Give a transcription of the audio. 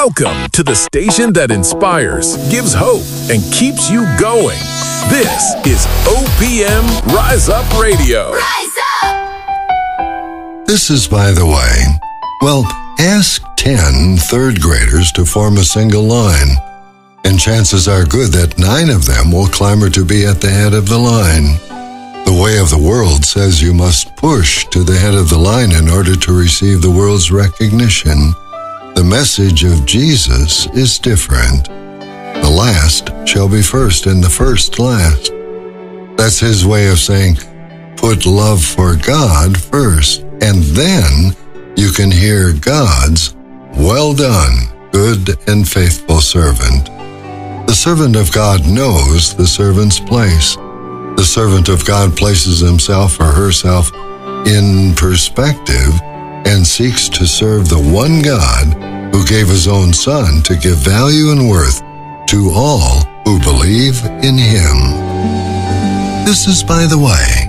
Welcome to the station that inspires, gives hope, and keeps you going. This is OPM Rise Up Radio. Rise up! This is by the way. Well, ask 10 third graders to form a single line, and chances are good that 9 of them will clamor to be at the head of the line. The way of the world says you must push to the head of the line in order to receive the world's recognition. The message of Jesus is different. The last shall be first and the first last. That's his way of saying, put love for God first, and then you can hear God's, well done, good and faithful servant. The servant of God knows the servant's place. The servant of God places himself or herself in perspective and seeks to serve the one God who gave his own Son to give value and worth to all who believe in him. This is by the way.